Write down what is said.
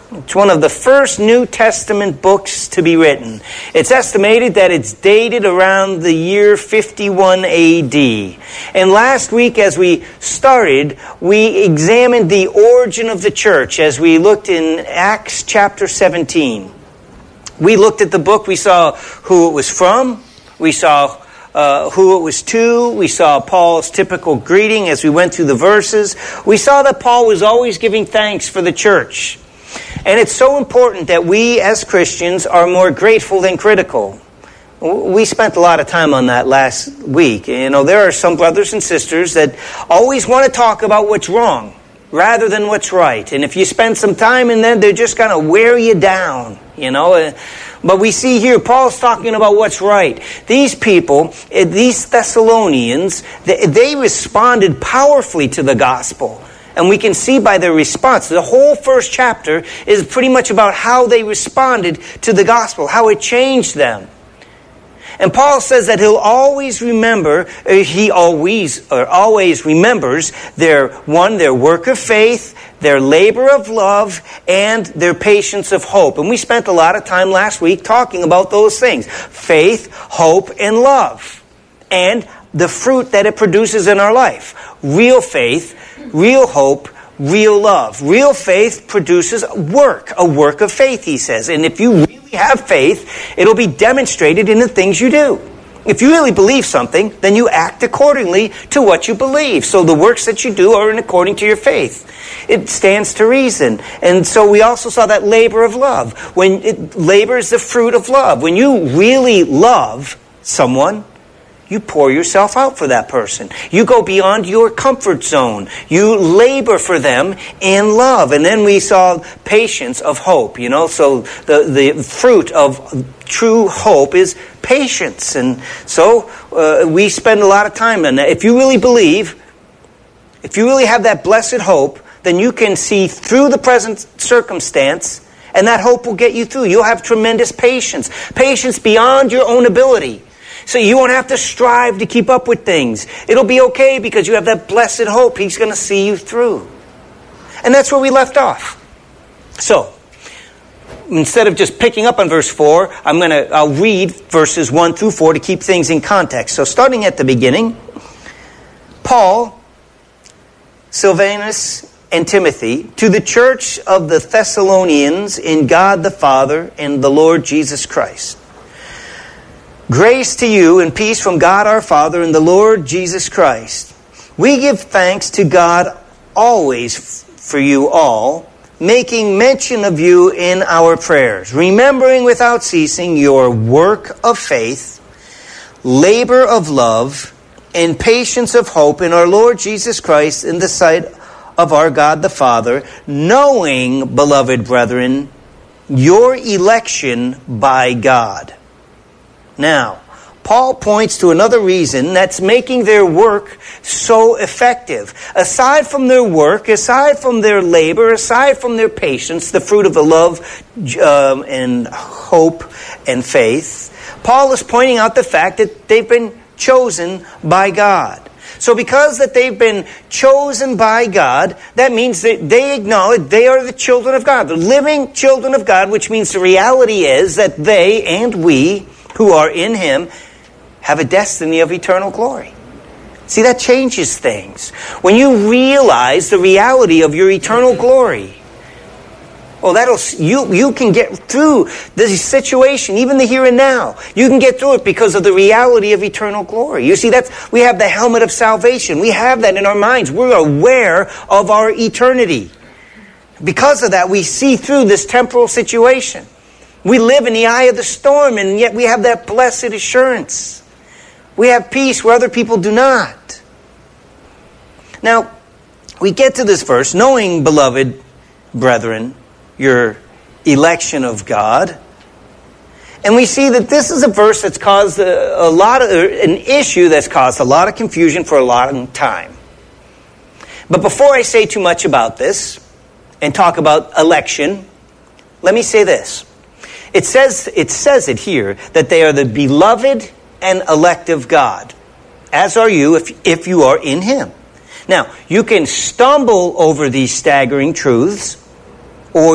It's one of the first New Testament books to be written. It's estimated that it's dated around the year 51 AD. And last week as we started, we examined the origin of the church as we looked in Acts chapter 17. We looked at the book, we saw who it was from, we saw who it was to. We saw Paul's typical greeting as we went through the verses. We saw that Paul was always giving thanks for the church. And it's so important that we as Christians are more grateful than critical. We spent a lot of time on that last week. You know, there are some brothers and sisters that always want to talk about what's wrong rather than what's right. And if you spend some time in there, they're just going to wear you down, you know. But we see here, Paul's talking about what's right. These people, these Thessalonians, they responded powerfully to the gospel. And we can see by their response, the whole first chapter is pretty much about how they responded to the gospel, how it changed them. And Paul says that he'll always remember, he always remembers their work of faith, their labor of love, and their patience of hope. And we spent a lot of time last week talking about those things. Faith, hope, and love. And the fruit that it produces in our life. Real faith, real hope, real love. Real faith produces a work of faith, he says. And if you really have faith, it'll be demonstrated in the things you do. If you really believe something, then you act accordingly to what you believe. So the works that you do are in according to your faith. It stands to reason. And so we also saw that labor of love. Labor is the fruit of love. When you really love someone, you pour yourself out for that person. You go beyond your comfort zone. You labor for them in love. And then we saw patience of hope, you know. So the fruit of true hope is patience. And so we spend a lot of time on that. If you really believe, if you really have that blessed hope, then you can see through the present circumstance, and that hope will get you through. You'll have tremendous patience. Patience beyond your own ability. So you won't have to strive to keep up with things. It'll be okay because you have that blessed hope. He's going to see you through. And that's where we left off. So, instead of just picking up on verse 4, I'll read verses 1 through 4 to keep things in context. So starting at the beginning, Paul, Silvanus, and Timothy, to the church of the Thessalonians in God the Father and the Lord Jesus Christ. Grace to you and peace from God our Father and the Lord Jesus Christ. We give thanks to God always for you all, making mention of you in our prayers, remembering without ceasing your work of faith, labor of love, and patience of hope in our Lord Jesus Christ in the sight of our God the Father, knowing, beloved brethren, your election by God. Now, Paul points to another reason that's making their work so effective. Aside from their work, aside from their labor, aside from their patience, the fruit of the love and hope and faith, Paul is pointing out the fact that they've been chosen by God. So because that they've been chosen by God, that means that they acknowledge they are the children of God, the living children of God, which means the reality is that they and we who are in Him have a destiny of eternal glory. See, that changes things. When you realize the reality of your eternal glory, you can get through this situation, even the here and now. You can get through it because of the reality of eternal glory. You see, we have the helmet of salvation. We have that in our minds. We're aware of our eternity. Because of that, we see through this temporal situation. We live in the eye of the storm, and yet we have that blessed assurance. We have peace where other people do not. Now, we get to this verse, knowing, beloved brethren, your election of God. And we see that this is a verse that's caused an issue that's caused a lot of confusion for a long time. But before I say too much about this and talk about election, let me say this. It says it here that they are the beloved and elect of God, as are you if you are in Him. Now, you can stumble over these staggering truths,